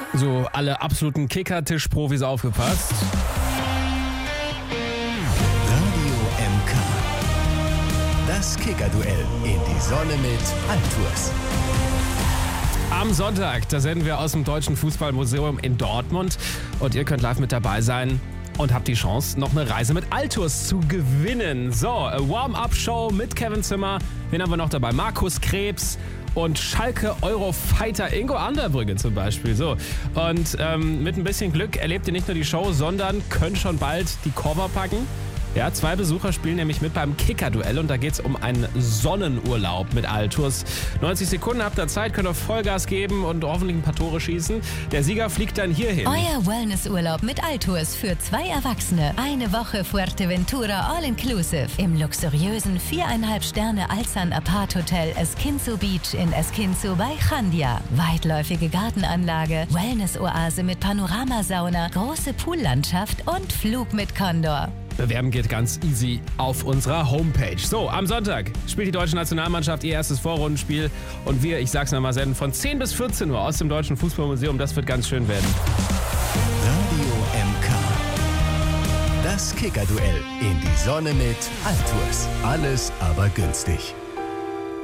So, alle absoluten Kicker-Tisch-Profis aufgepasst. Radio MK. Das Kicker-Duell in die Sonne mit Altours. Am Sonntag, da senden wir aus dem Deutschen Fußballmuseum in Dortmund und ihr könnt live mit dabei sein und habt die Chance, noch eine Reise mit Altours zu gewinnen. So, Warm-Up-Show mit Kevin Zimmer. Wen haben wir noch dabei? Markus Krebs und Schalke Eurofighter Ingo Anderbrügge zum Beispiel. So, und mit ein bisschen Glück erlebt ihr nicht nur die Show, sondern könnt schon bald die Koffer packen. Ja, 2 Besucher spielen nämlich mit beim Kicker-Duell und da geht es um einen Sonnenurlaub mit Altours. 90 Sekunden habt ihr Zeit, könnt ihr Vollgas geben und hoffentlich ein paar Tore schießen. Der Sieger fliegt dann hierhin. Euer Wellnessurlaub mit Altours für 2 Erwachsene. Eine Woche Fuerteventura All-Inclusive im luxuriösen 4,5 Sterne Alzan Apart Hotel Esquinzo Beach in Esquinzo bei Chandia. Weitläufige Gartenanlage, Wellness-Oase mit Panoramasauna, große Poollandschaft und Flug mit Condor. Bewerben geht ganz easy auf unserer Homepage. So, am Sonntag spielt die deutsche Nationalmannschaft ihr erstes Vorrundenspiel und wir, ich sag's nochmal, senden von 10 bis 14 Uhr aus dem Deutschen Fußballmuseum. Das wird ganz schön werden. Radio MK. Das Kicker-Duell in die Sonne mit Altours. Alles aber günstig.